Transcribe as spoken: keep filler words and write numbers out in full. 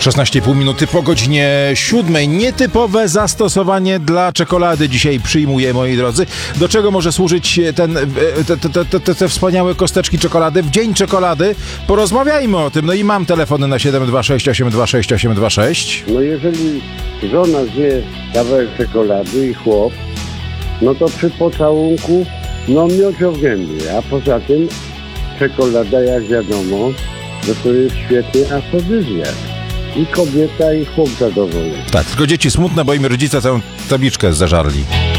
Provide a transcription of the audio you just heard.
szesnaście i pół minuty po godzinie siódmej. Nietypowe zastosowanie dla czekolady dzisiaj przyjmuję, moi drodzy. Do czego może służyć ten, te, te, te, te, te wspaniałe kosteczki czekolady w dzień czekolady? Porozmawiajmy o tym. No i mam telefony na siedem dwa sześć osiem dwa sześć osiem dwa sześć. No jeżeli żona zje kawałek czekolady i chłop, no to przy pocałunku no mioć o gębie, a poza tym czekolada, jak wiadomo, że to jest świetny afrodyzjak. I kobieta, i chłop zadowolony. Tak, tylko dzieci smutne, bo im rodzice całą tabliczkę zażarli.